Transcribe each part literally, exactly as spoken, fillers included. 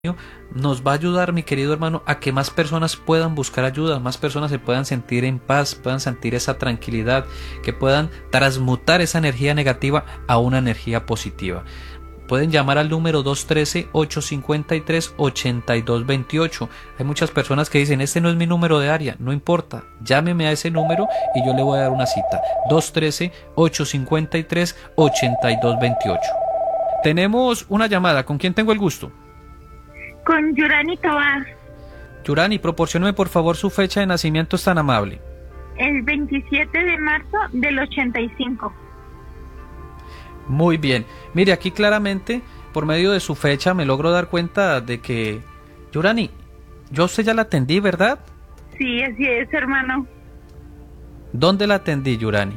nos va a ayudar, mi querido hermano, a que más personas puedan buscar ayuda, más personas se puedan sentir en paz, puedan sentir esa tranquilidad, que puedan transmutar esa energía negativa a una energía positiva. Pueden llamar al número dos uno tres, ocho cinco tres, ocho dos dos ocho. Hay muchas personas que dicen, este no es mi número de área. No importa, llámeme a ese número y yo le voy a dar una cita. dos uno tres, ocho cinco tres, ocho dos dos ocho. Tenemos una llamada. ¿Con quién tengo el gusto? Con Yurani Tobar. Yurani, proporcióneme por favor su fecha de nacimiento, es tan amable. El veintisiete de marzo del ochenta y cinco. Muy bien. Mire, aquí claramente, por medio de su fecha, me logro dar cuenta de que... Yurani, yo a usted ya la atendí, ¿verdad? Sí, así es, hermano. ¿Dónde la atendí, Yurani?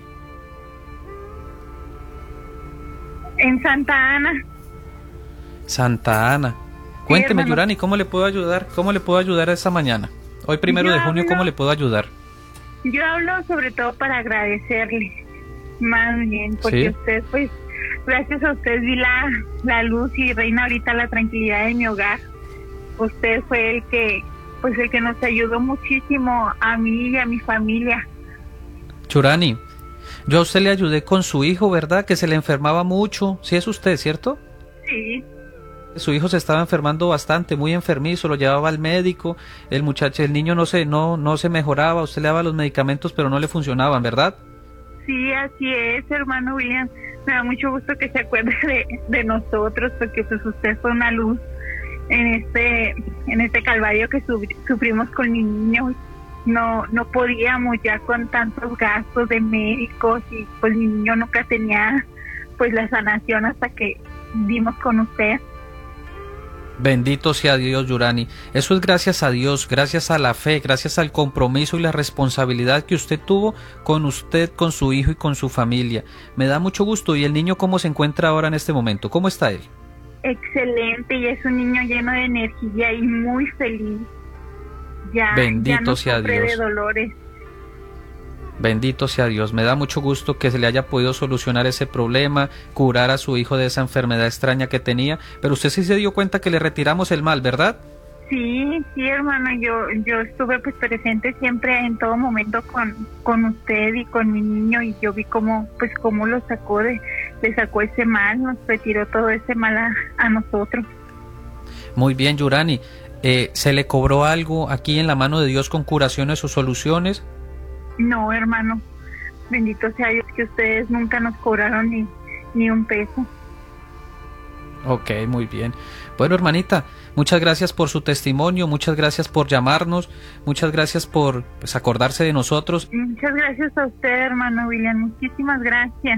En Santa Ana. Santa Ana. Cuénteme, sí, Yurani, ¿cómo le puedo ayudar? ¿Cómo le puedo ayudar esta mañana? Hoy primero yo de junio, hablo, ¿cómo le puedo ayudar? Yo hablo sobre todo para agradecerle, más bien, porque ¿sí? usted, pues, gracias a usted vi la, la luz y reina ahorita la tranquilidad de mi hogar. Usted fue el que, pues, el que nos ayudó muchísimo a mí y a mi familia. Yurani, yo a usted le ayudé con su hijo, ¿verdad? Que se le enfermaba mucho. ¿Sí es usted, cierto? Sí. Su hijo se estaba enfermando bastante, muy enfermizo, lo llevaba al médico, el muchacho, el niño no se, no, no se mejoraba, usted le daba los medicamentos pero no le funcionaban, ¿verdad? Sí, así es, hermano William. Me da mucho gusto que se acuerde de, de nosotros, porque pues usted fue una luz en este, en este calvario que su, sufrimos con mi niño. No, no podíamos ya con tantos gastos de médicos y pues mi niño nunca tenía pues la sanación hasta que dimos con usted. Bendito sea Dios, Yurani. Eso es gracias a Dios, gracias a la fe, gracias al compromiso y la responsabilidad que usted tuvo con usted, con su hijo y con su familia. Me da mucho gusto. ¿Y el niño cómo se encuentra ahora en este momento? ¿Cómo está él? Excelente, y es un niño lleno de energía y muy feliz. Ya, Bendito ya no sea sufre Dios. de dolores. Bendito sea Dios. Me da mucho gusto que se le haya podido solucionar ese problema, curar a su hijo de esa enfermedad extraña que tenía. Pero usted sí se dio cuenta que le retiramos el mal, ¿verdad? Sí, sí, hermano. Yo yo estuve pues presente siempre en todo momento con, con usted y con mi niño, y yo vi cómo pues cómo lo sacó de, le sacó ese mal, nos retiró todo ese mal a, a nosotros. Muy bien, Yurani. Eh, ¿Se le cobró algo aquí en la mano de Dios con curaciones o soluciones? No, hermano, bendito sea Dios que ustedes nunca nos cobraron ni, ni un peso. Ok, muy bien. Bueno, hermanita, muchas gracias por su testimonio, muchas gracias por llamarnos, muchas gracias por pues, acordarse de nosotros. Muchas gracias a usted, hermano William, muchísimas gracias.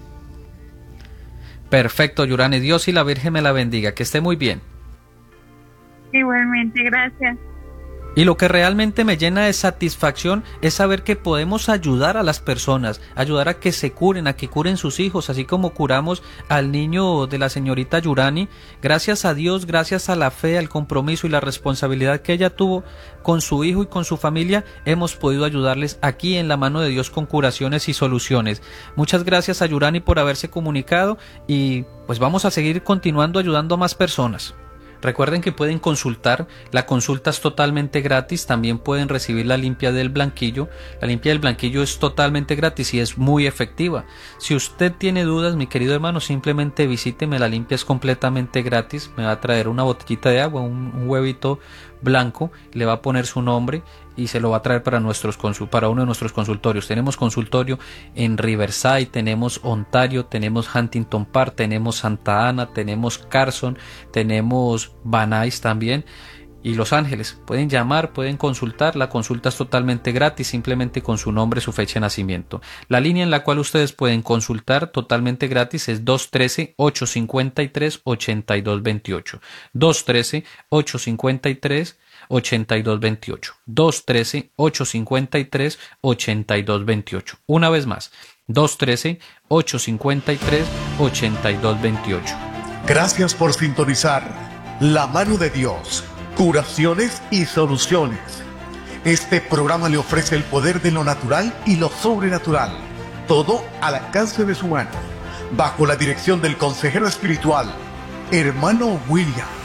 Perfecto, Yurani, Dios y la Virgen me la bendiga, que esté muy bien. Igualmente, gracias. Y lo que realmente me llena de satisfacción es saber que podemos ayudar a las personas, ayudar a que se curen, a que curen sus hijos, así como curamos al niño de la señorita Yurani. Gracias a Dios, gracias a la fe, al compromiso y la responsabilidad que ella tuvo con su hijo y con su familia, hemos podido ayudarles aquí en la mano de Dios con curaciones y soluciones. Muchas gracias a Yurani por haberse comunicado y pues vamos a seguir continuando ayudando a más personas. Recuerden que pueden consultar, la consulta es totalmente gratis, también pueden recibir la limpia del blanquillo. La limpia del blanquillo es totalmente gratis y es muy efectiva. Si usted tiene dudas, mi querido hermano, simplemente visíteme, la limpia es completamente gratis. Me va a traer una botellita de agua, un, un huevito blanco, le va a poner su nombre y se lo va a traer para nuestros para uno de nuestros consultorios. Tenemos consultorio en Riverside, tenemos Ontario, tenemos Huntington Park, tenemos Santa Ana, tenemos Carson, tenemos Van Nuys también y Los Ángeles. Pueden llamar, pueden consultar, la consulta es totalmente gratis, simplemente con su nombre, su fecha de nacimiento. La línea en la cual ustedes pueden consultar totalmente gratis es dos uno tres, ocho cinco tres, ocho dos dos ocho. dos uno tres, ocho cinco tres, ocho dos dos ocho. dos uno tres, ocho cinco tres, ocho dos dos ocho. Una vez más, dos uno tres, ocho cinco tres, ocho dos dos ocho. Gracias por sintonizar La Mano de Dios, curaciones y soluciones. Este programa le ofrece el poder de lo natural y lo sobrenatural, todo al alcance de su mano, bajo la dirección del consejero espiritual, hermano William.